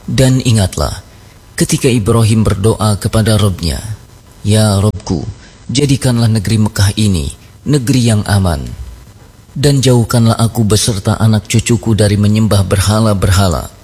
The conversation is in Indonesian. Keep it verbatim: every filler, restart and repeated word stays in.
Dan ingatlah ketika Ibrahim berdoa kepada Rabb-Nya, "Ya Rabbku, jadikanlah negeri Mekah ini negeri yang aman, dan jauhkanlah aku beserta anak cucuku dari menyembah berhala-berhala."